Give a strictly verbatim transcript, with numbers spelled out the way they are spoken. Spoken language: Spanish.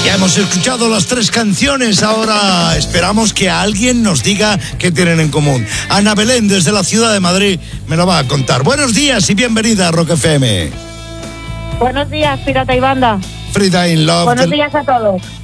Ya hemos escuchado las tres canciones, ahora esperamos que alguien nos diga qué tienen en común. Ana Belén, desde la ciudad de Madrid, me lo va a contar. Buenos días y bienvenida a Rock F M. Buenos días, Pirata y Banda. Frida in Love. Buenos te, días a todos.